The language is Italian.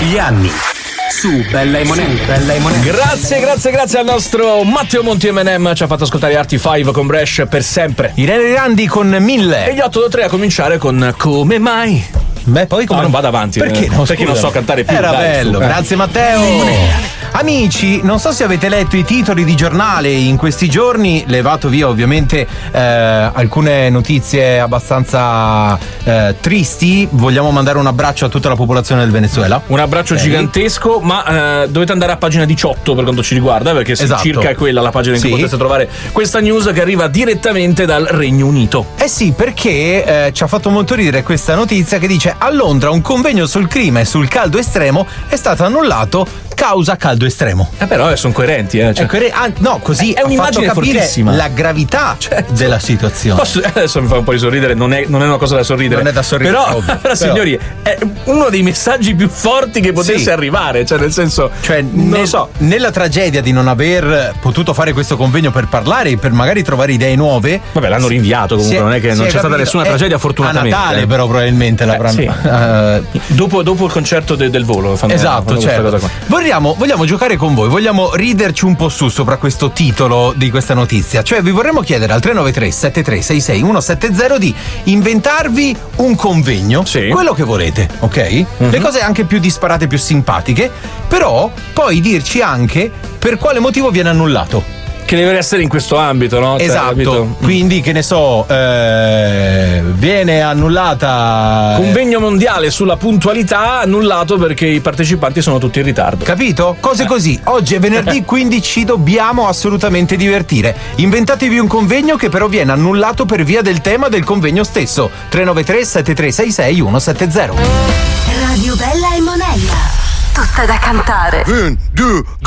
Gli anni su Bella e Monella. Grazie al nostro Matteo Monti M&M, ci ha fatto ascoltare Arty 5 con Bresh per sempre. Irene Randi con 1000. E gli 883 a cominciare con Come mai? Beh, poi come non vado avanti. Perché no? Perché non so cantare più. Era bello, grazie Matteo. Amici, non so se avete letto i titoli di giornale in questi giorni, levato via ovviamente alcune notizie abbastanza tristi. Vogliamo mandare un abbraccio a tutta la popolazione del Venezuela. Un abbraccio gigantesco, ma dovete andare a pagina 18 per quanto ci riguarda, perché Esatto. circa è quella la pagina in cui Sì. potete trovare questa news che arriva direttamente dal Regno Unito. Eh sì, perché ci ha fatto molto ridere questa notizia che dice: a Londra un convegno sul clima e sul caldo estremo è stato annullato causa caldo estremo. Però sono coerenti, cioè. No, così è un'immagine ha fatto capire fortissima. la gravità della situazione. Adesso mi fa un po' di sorridere, non è una cosa da sorridere. Non è da sorridere, Però, ovvio. signori, è uno dei messaggi più forti che potesse Sì. arrivare, cioè nel senso, non lo so. Nella tragedia di non aver potuto fare questo convegno per parlare e per magari trovare idee nuove. Vabbè, l'hanno rinviato comunque, non è che non c'è stata nessuna tragedia, fortunatamente. A Natale però probabilmente l'avranno. Dopo il concerto del volo fanno Esatto, questa cosa certo. qua. Vogliamo giocare con voi, vogliamo riderci un po' su sopra questo titolo di questa notizia. Cioè vi vorremmo chiedere al 393 7366 170 di inventarvi un convegno, quello che volete, ok? Le cose anche più disparate, più simpatiche, però poi dirci anche per quale motivo viene annullato. Che deve essere in questo ambito, no? Esatto, quindi che ne so, viene annullata convegno mondiale sulla puntualità, annullato perché i partecipanti sono tutti in ritardo. Capito? Cose così. Oggi è venerdì, quindi ci dobbiamo assolutamente divertire. Inventatevi un convegno che però viene annullato per via del tema del convegno stesso. 393 7366 170. Radio Bella e Monella. Tutta da cantare. 1, 2,